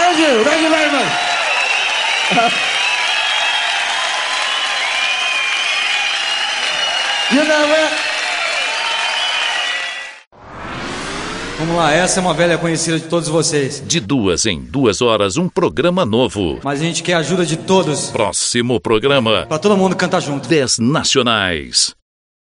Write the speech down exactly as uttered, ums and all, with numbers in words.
Thank you, thank you very much. You know what? Vamos lá, essa é uma velha conhecida de todos vocês. De duas em duas horas, um programa novo. Mas a gente quer a ajuda de todos. Próximo programa. Pra todo mundo cantar junto. dez nacionais.